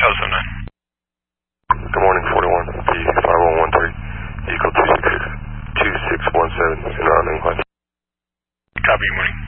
Telzone 9. Good morning, 41, P5113, vehicle 2617, in Rounding Heights. Copy, morning.